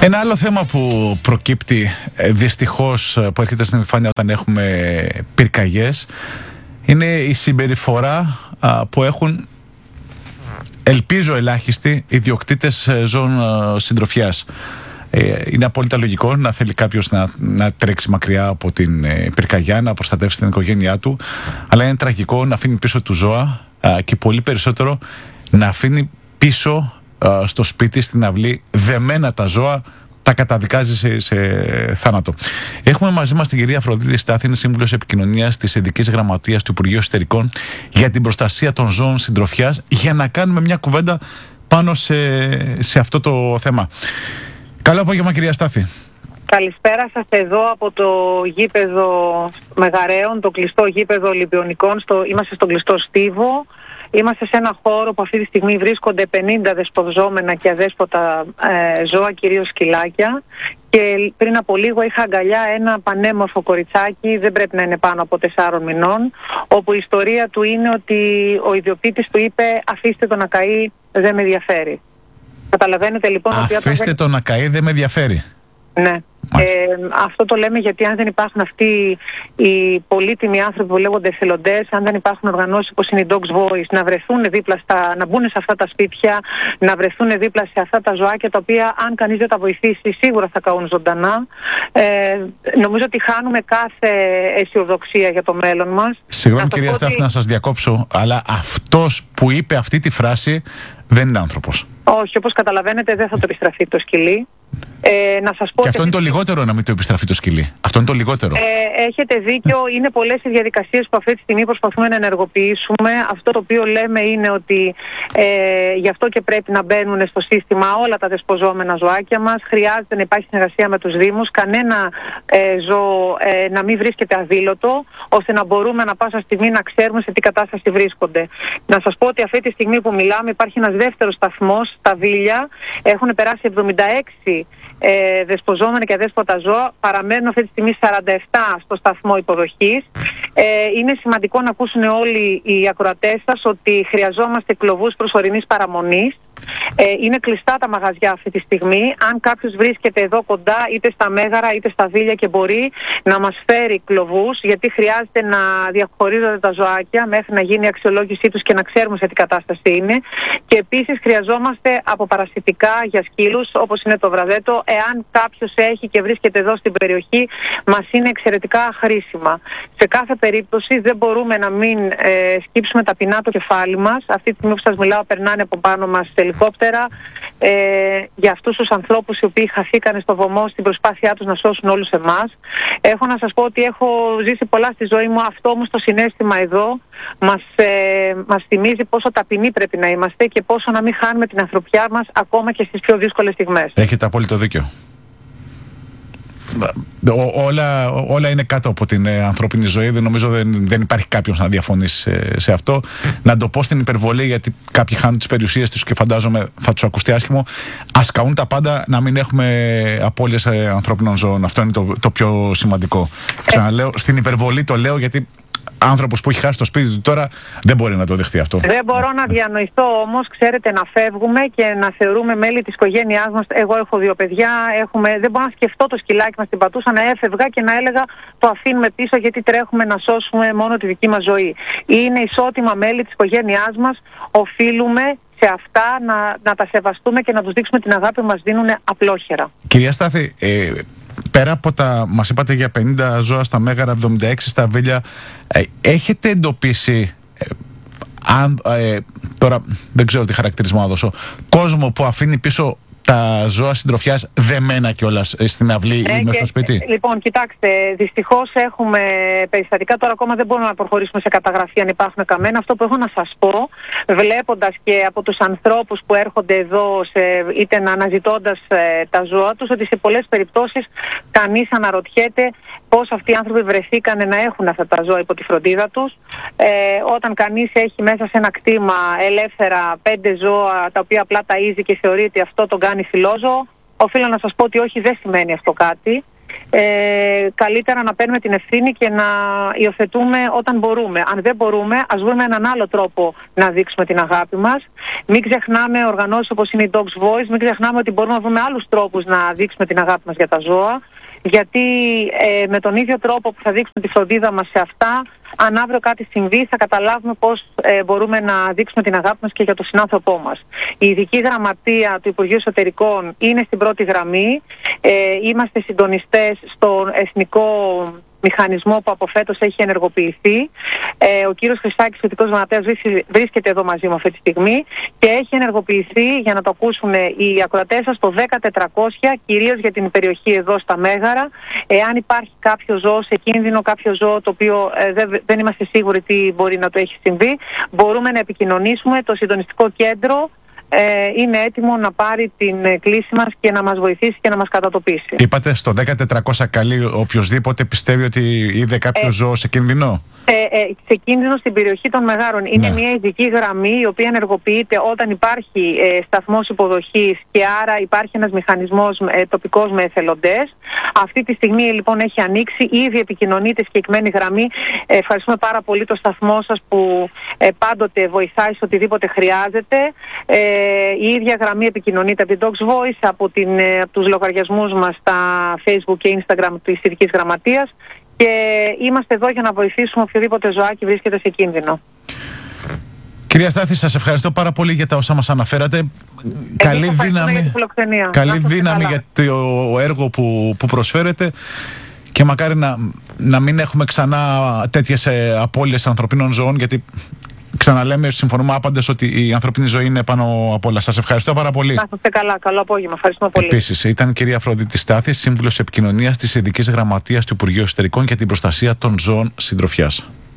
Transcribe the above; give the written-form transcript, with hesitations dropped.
Ένα άλλο θέμα που προκύπτει δυστυχώς, που έρχεται στην επιφάνεια όταν έχουμε πυρκαγιές, είναι η συμπεριφορά που έχουν, ελπίζω, ελάχιστοι ιδιοκτήτες ζώων συντροφιάς. Είναι απόλυτα λογικό να θέλει κάποιος να τρέξει μακριά από την πυρκαγιά, να προστατεύσει την οικογένειά του, αλλά είναι τραγικό να αφήνει πίσω του ζώα και πολύ περισσότερο να αφήνει πίσω στο σπίτι, στην αυλή, δεμένα τα ζώα, τα καταδικάζει σε θάνατο. Έχουμε μαζί μας την κυρία Αφροδίτη Στάθη, σύμβουλος επικοινωνίας της Ειδικής Γραμματείας του Υπουργείου Εσωτερικών για την προστασία των ζώων συντροφιάς, για να κάνουμε μια κουβέντα πάνω σε αυτό το θέμα. Καλό απόγευμα, κυρία Στάθη. Καλησπέρα σας, εδώ από το γήπεδο Μεγαρέων, το κλειστό γήπεδο Ολυμπιονικών. Είμαστε στον κλειστό Στίβο. Είμαστε σε ένα χώρο που αυτή τη στιγμή βρίσκονται 50 δεσποζόμενα και αδέσποτα ζώα, κυρίως σκυλάκια. Και πριν από λίγο είχα αγκαλιά ένα πανέμορφο κοριτσάκι, δεν πρέπει να είναι πάνω από 4 μηνών, όπου η ιστορία του είναι ότι ο ιδιοκτήτης του είπε «Αφήστε το να καεί, δεν με ενδιαφέρει». Καταλαβαίνετε λοιπόν ότι... Αφήστε το να καεί, δεν με ενδιαφέρει. Ναι. Αυτό το λέμε γιατί αν δεν υπάρχουν αυτοί οι πολύτιμοι άνθρωποι που λέγονται εθελοντές, αν δεν υπάρχουν οργανώσεις όπως είναι η Dogs Voice, να βρεθούν δίπλα να μπουν σε αυτά τα σπίτια, να βρεθούν δίπλα σε αυτά τα ζωάκια, τα οποία αν κανείς δεν τα βοηθήσει σίγουρα θα καούν ζωντανά. Νομίζω ότι χάνουμε κάθε αισιοδοξία για το μέλλον μας. Συγγνώμη, κυρία Στάθη, να σας διακόψω, αλλά αυτός που είπε αυτή τη φράση δεν είναι άνθρωπος. Όχι, όπως καταλαβαίνετε δεν θα το επιστραφεί το σκυλί. Να σας πω και αυτό είναι το λιγότερο, να μην το επιστραφεί το σκυλί. Αυτό είναι το λιγότερο. Έχετε δίκιο, είναι πολλές οι διαδικασίες που αυτή τη στιγμή προσπαθούμε να ενεργοποιήσουμε. Αυτό το οποίο λέμε είναι ότι γι' αυτό και πρέπει να μπαίνουν στο σύστημα όλα τα δεσποζόμενα ζωάκια μας. Χρειάζεται να υπάρχει συνεργασία με τους Δήμους, κανένα ζώο να μην βρίσκεται αδήλωτο, ώστε να μπορούμε ανα πάσα στιγμή να ξέρουμε σε τι κατάσταση βρίσκονται. Να σας πω ότι αυτή τη στιγμή που μιλάμε υπάρχει ένας δεύτερος σταθμός στα Βίλια. Έχουν περάσει 76 δεσποζόμενα και αδέσποτα ζώα, παραμένουν αυτή τη στιγμή 47 στο σταθμό υποδοχής. Είναι σημαντικό να ακούσουν όλοι οι ακροατές σας ότι χρειαζόμαστε κλωβούς προσωρινής παραμονής. Είναι κλειστά τα μαγαζιά αυτή τη στιγμή. Αν κάποιος βρίσκεται εδώ κοντά, είτε στα Μέγαρα είτε στα Βίλια και μπορεί να μας φέρει κλωβούς, γιατί χρειάζεται να διαχωρίζονται τα ζωάκια μέχρι να γίνει η αξιολόγησή τους και να ξέρουμε σε τι κατάσταση είναι. Και επίσης χρειαζόμαστε αποπαρασιτικά για σκύλους, όπως είναι το βραδέτο. Εάν κάποιος έχει και βρίσκεται εδώ στην περιοχή, μας είναι εξαιρετικά χρήσιμα. Σε κάθε περίπτωση δεν μπορούμε να μην σκύψουμε ταπεινά το κεφάλι μας. Αυτή τη στιγμή που σας μιλάω περνάνε από πάνω μας ελικόπτερα για αυτούς τους ανθρώπους οι οποίοι χαθήκανε στο βωμό στην προσπάθειά τους να σώσουν όλους εμάς. Έχω να σας πω ότι έχω ζήσει πολλά στη ζωή μου. Αυτό όμως το συναίσθημα εδώ μας θυμίζει πόσο ταπεινοί πρέπει να είμαστε και πόσο να μην χάνουμε την ανθρωπιά μας ακόμα και στις πιο δύσκολες στιγμές. Έχετε απόλυτο δίκιο. Όλα είναι κάτω από την ανθρώπινη ζωή. Δεν νομίζω δεν υπάρχει κάποιος να διαφωνήσει σε αυτό. Να το πω στην υπερβολή, γιατί κάποιοι χάνουν τις περιουσίες τους και φαντάζομαι θα τους ακουστεί άσχημο. Ας καούν τα πάντα, να μην έχουμε απώλειες ανθρώπινων ζώων. Αυτό είναι το πιο σημαντικό. Ξαναλέω, στην υπερβολή το λέω, γιατί άνθρωπος που έχει χάσει το σπίτι του τώρα δεν μπορεί να το δεχτεί αυτό. Δεν μπορώ να διανοηθώ όμως, ξέρετε, να φεύγουμε και να θεωρούμε μέλη της οικογένειάς μας. Εγώ έχω 2 παιδιά, δεν μπορώ να σκεφτώ το σκυλάκι μας την πατούσα να έφευγα και να έλεγα το αφήνουμε πίσω γιατί τρέχουμε να σώσουμε μόνο τη δική μας ζωή. Είναι ισότιμα μέλη της οικογένειάς μας, οφείλουμε σε αυτά να τα σεβαστούμε και να τους δείξουμε την αγάπη που μας δίνουν απλόχερα. Κυρία Στάθη, πέρα από μας είπατε για 50 ζώα στα Μέγαρα, 76 στα Βίλια, έχετε εντοπίσει, τώρα δεν ξέρω τι χαρακτηρισμό να δώσω, κόσμο που αφήνει πίσω τα ζώα συντροφιάς δεμένα κιόλας στην αυλή ή μέσα στο σπίτι? Λοιπόν, κοιτάξτε, δυστυχώς έχουμε περιστατικά. Τώρα ακόμα δεν μπορούμε να προχωρήσουμε σε καταγραφή αν υπάρχουν καμένα. Αυτό που έχω να σας πω, βλέποντας και από τους ανθρώπους που έρχονται εδώ, είτε αναζητώντας τα ζώα τους, ότι σε πολλές περιπτώσεις κανείς αναρωτιέται πώς αυτοί οι άνθρωποι βρεθήκανε να έχουν αυτά τα ζώα υπό τη φροντίδα τους. Όταν κανείς έχει μέσα σε ένα κτήμα ελεύθερα 5 ζώα, τα οποία απλά ταΐζει και θεωρεί ότι αυτό τον κάνει φιλόζωο, οφείλω να σας πω ότι όχι, δεν σημαίνει αυτό κάτι. καλύτερα να παίρνουμε την ευθύνη και να υιοθετούμε όταν μπορούμε. Αν δεν μπορούμε, ας βρούμε έναν άλλο τρόπο να δείξουμε την αγάπη μας. Μην ξεχνάμε οργανώσεις όπως είναι η Dogs Voice, μην ξεχνάμε ότι μπορούμε να βρούμε άλλους τρόπους να δείξουμε την αγάπη μας για τα ζώα. Γιατί με τον ίδιο τρόπο που θα δείξουμε τη φροντίδα μας σε αυτά, αν αύριο κάτι συμβεί, θα καταλάβουμε πώς μπορούμε να δείξουμε την αγάπη μας και για τον συνάνθρωπό μας. Η ειδική γραμματεία του Υπουργείου Εσωτερικών είναι στην πρώτη γραμμή. Είμαστε συντονιστές στον εθνικό μηχανισμό που από φέτος έχει ενεργοποιηθεί. Ο κύριος Χρυσάκης, ο ειδικός γραμματέας, βρίσκεται εδώ μαζί μου αυτή τη στιγμή και έχει ενεργοποιηθεί, για να το ακούσουν οι ακροατές σας, το 10400, κυρίως για την περιοχή εδώ στα Μέγαρα. Εάν υπάρχει κάποιο ζώο σε κίνδυνο, κάποιο ζώο το οποίο δεν είμαστε σίγουροι τι μπορεί να το έχει συμβεί, μπορούμε να επικοινωνήσουμε. Το συντονιστικό κέντρο είναι έτοιμο να πάρει την κλήση μας και να μας βοηθήσει και να μας κατατοπίσει. Είπατε στο 10400 καλεί οποιοσδήποτε πιστεύει ότι είδε κάποιο ζώο σε κίνδυνο. Σε κίνδυνο στην περιοχή των Μεγάρων. Είναι μια ειδική γραμμή η οποία ενεργοποιείται όταν υπάρχει σταθμός υποδοχής και άρα υπάρχει ένας μηχανισμός τοπικός με εθελοντές. Αυτή τη στιγμή λοιπόν έχει ανοίξει, ήδη επικοινωνείται συγκεκριμένη γραμμή. Ευχαριστούμε πάρα πολύ το σταθμό σας που πάντοτε βοηθάει σε οτιδήποτε χρειάζεται. Η ίδια γραμμή επικοινωνείται από την Dogs Voice, από τους λογαριασμούς μας στα Facebook και Instagram της ειδικής γραμματείας. Και είμαστε εδώ για να βοηθήσουμε οποιοδήποτε ζωάκι βρίσκεται σε κίνδυνο. Κυρία Στάθη, σας ευχαριστώ πάρα πολύ για τα όσα μας αναφέρατε. Καλή δύναμη για το έργο που προσφέρετε και μακάρι να μην έχουμε ξανά τέτοιες απώλειες ανθρωπίνων ζώων, γιατί ξαναλέμε, συμφωνούμε άπαντες ότι η ανθρωπίνη ζωή είναι πάνω απ' όλα. Σας ευχαριστώ πάρα πολύ. Να είστε καλά. Καλό απόγευμα. Ευχαριστούμε πολύ. Επίσης, ήταν κυρία Αφροδίτη Στάθη, σύμβουλος επικοινωνίας της Ειδικής Γραμματείας του Υπουργείου Εσωτερικών για την προστασία των ζώων συντροφιάς.